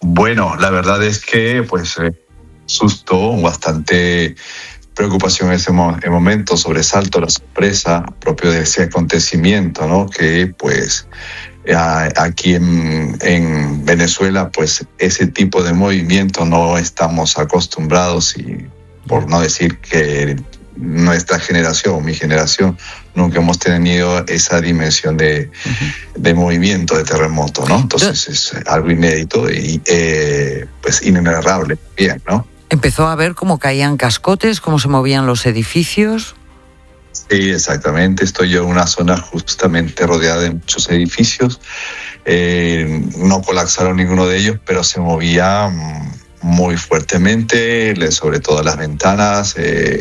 Bueno, la verdad es que, pues, susto, bastante preocupación en ese momento, sobresalto, la sorpresa propio de ese acontecimiento, ¿no? Que, pues, aquí en Venezuela, pues, ese tipo de movimiento no estamos acostumbrados y, por no decir que nuestra generación, mi generación, nunca hemos tenido esa dimensión de movimiento, de terremoto, ¿no? Entonces es algo inédito y pues inenarrable bien, ¿no? ¿Empezó a ver cómo caían cascotes, cómo se movían los edificios? Sí, exactamente. Estoy yo en una zona justamente rodeada de muchos edificios. No colapsaron ninguno de ellos, pero se movía muy fuertemente, sobre todo las ventanas.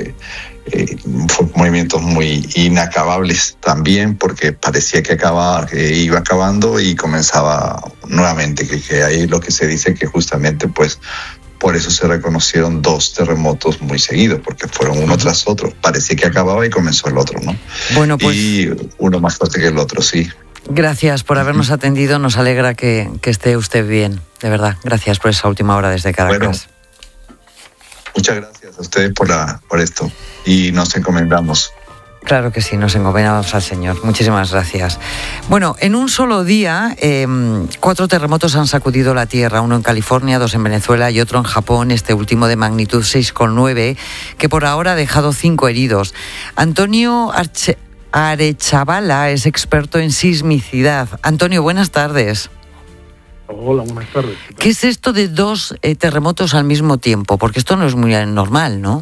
Movimientos muy inacabables también, porque parecía que iba acabando y comenzaba nuevamente, que ahí lo que se dice que justamente, pues, por eso se reconocieron 2 terremotos muy seguidos, porque fueron uno tras otro. Parecía que acababa y comenzó el otro, ¿no? Bueno, pues, y uno más fuerte que el otro, sí. Gracias por habernos atendido. Nos alegra que esté usted bien, de verdad. Gracias por esa última hora desde Caracas. Bueno, muchas gracias a ustedes por esto y nos encomendamos. Claro que sí, nos encomendamos al Señor. Muchísimas gracias. Bueno, en un solo día, 4 terremotos han sacudido la Tierra, uno en California, 2 en Venezuela y otro en Japón, este último de magnitud 6,9, que por ahora ha dejado 5 heridos. Antonio Arechavala es experto en sismicidad. Antonio, buenas tardes. Hola, buenas tardes. ¿Qué es esto de 2 terremotos al mismo tiempo? Porque esto no es muy normal, ¿no?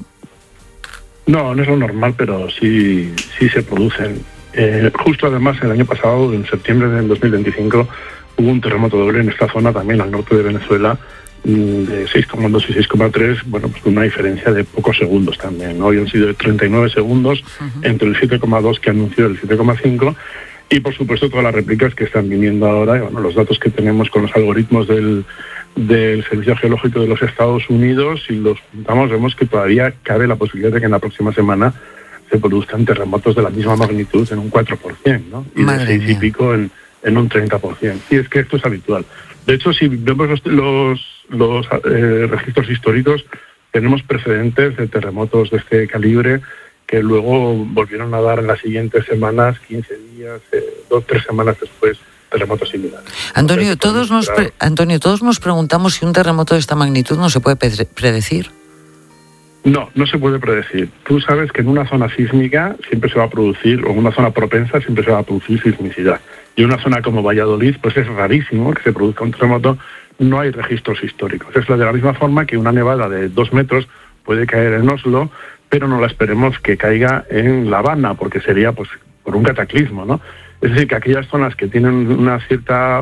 No es lo normal, pero sí se producen. Justo además el año pasado, en septiembre del 2025, hubo un terremoto doble en esta zona, también al norte de Venezuela, de 6,2 y 6,3, bueno, pues con una diferencia de pocos segundos también, ¿no? Hoy han sido de 39 segundos entre el 7,2 que anunció el 7,5, y por supuesto todas las réplicas que están viniendo ahora, y bueno, los datos que tenemos con los algoritmos del Servicio Geológico de los Estados Unidos, y los juntamos, vemos que todavía cabe la posibilidad de que en la próxima semana se produzcan terremotos de la misma magnitud en un 4%, ¿no? Y de 6 y pico en un 30%. Y es que esto es habitual. De hecho, si vemos los registros históricos, tenemos precedentes de terremotos de este calibre que luego volvieron a dar en las siguientes semanas, 15 días, 2-3 semanas después, terremotos similares. Antonio, todos nos preguntamos si un terremoto de esta magnitud no se puede predecir. No se puede predecir. Tú sabes que en una zona sísmica siempre se va a producir, o en una zona propensa siempre se va a producir sismicidad. Y en una zona como Valladolid, pues es rarísimo que se produzca un terremoto, no hay registros históricos. Es de la misma forma que una nevada de 2 metros puede caer en Oslo, pero no la esperemos que caiga en La Habana, porque sería pues por un cataclismo, ¿no? Es decir, que aquellas zonas que tienen una cierta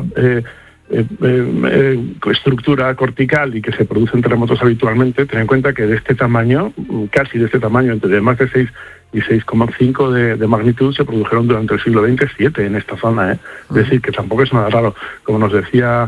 estructura cortical y que se producen terremotos habitualmente, ten en cuenta que de este tamaño, casi de este tamaño, entre más de 6 y 6,5 de magnitud, se produjeron durante el siglo XX 7 en esta zona, ¿eh? Es decir, que tampoco es nada raro. Como nos decía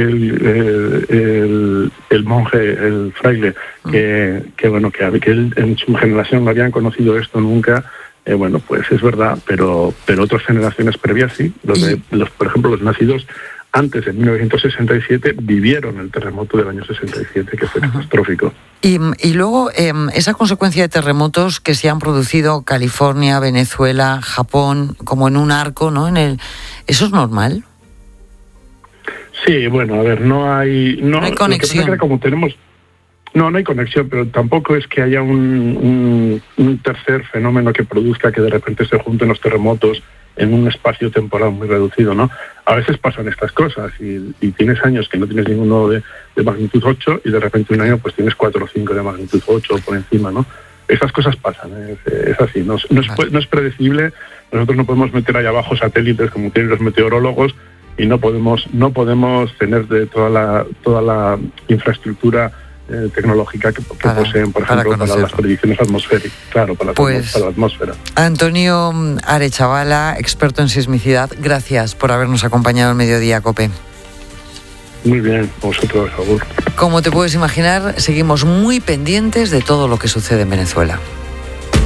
el monje, el fraile, que él en su generación no habían conocido esto nunca. Bueno, pues es verdad, pero otras generaciones previas sí. Por ejemplo, los nacidos antes de 1967 vivieron el terremoto del año 67, que fue catastrófico. Y luego, esa consecuencia de terremotos que se han producido California, Venezuela, Japón, como en un arco, ¿no? ¿Eso es normal? Sí, bueno, a ver, no hay conexión. No hay conexión, pero tampoco es que haya un tercer fenómeno que produzca que de repente se junten los terremotos en un espacio temporal muy reducido, ¿no? A veces pasan estas cosas y tienes años que no tienes ninguno de magnitud 8 y de repente un año pues tienes 4 o 5 de magnitud 8 por encima, ¿no? Esas cosas pasan, es así, no es predecible. Nosotros no podemos meter ahí abajo satélites como tienen los meteorólogos y no podemos tener de toda la infraestructura tecnológica que poseen, por ejemplo, para las predicciones atmosféricas. Claro, para la atmósfera. Antonio Arechavala, experto en sismicidad, gracias por habernos acompañado al Mediodía COPE. Muy bien, vosotros, Saúl. Como te puedes imaginar, seguimos muy pendientes de todo lo que sucede en Venezuela.